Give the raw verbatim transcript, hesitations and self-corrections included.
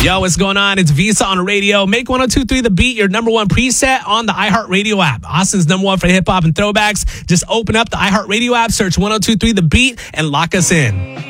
Yo, what's going on? It's Visa on the radio. Make one oh two three The Beat your number one preset on the iHeartRadio app. Austin's number one for hip hop and throwbacks. Just open up the iHeartRadio app, search one oh two three The Beat, and lock us in.